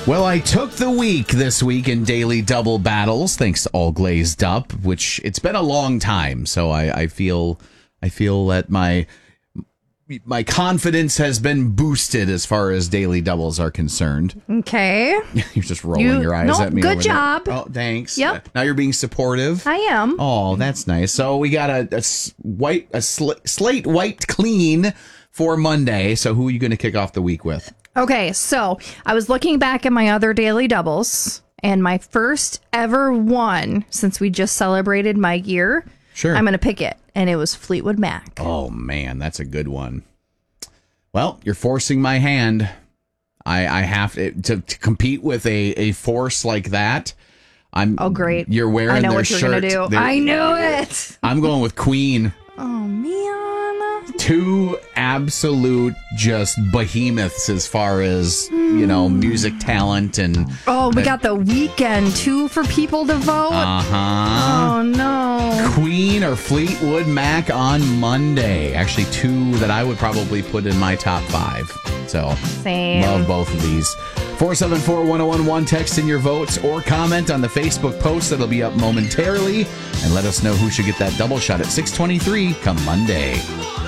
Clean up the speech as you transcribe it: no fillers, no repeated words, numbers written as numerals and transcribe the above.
Well, I took the week this week in Daily Double battles, thanks to All Glazed Up, which it's been a long time. So I feel that my confidence has been boosted as far as Daily Doubles are concerned. Okay. You're just rolling your eyes at me. Good job. Oh, thanks. Yep. Now you're being supportive. I am. Oh, that's nice. So we got a slate wiped clean for Monday. So who are you going to kick off the week with? Okay, so I was looking back at my other Daily Doubles, and my first ever one, since we just celebrated my year, Sure. I'm going to pick it, and it was Fleetwood Mac. Oh, man, that's a good one. Well, you're forcing my hand. I have to compete with a force like that. Oh, great. You're wearing I know their what you're shirt. going to do. I knew it. I'm going with Queen. Oh, man. Two absolute just behemoths as far as, music talent and... Oh, we got The Weeknd, too, for people to vote? Uh-huh. Oh, no. Queen or Fleetwood Mac on Monday. Actually, two that I would probably put in my top 5. So, Same. Love both of these. 474-1011, text in your votes or comment on the Facebook post that'll be up momentarily. And let us know who should get that double shot at 6:23 come Monday.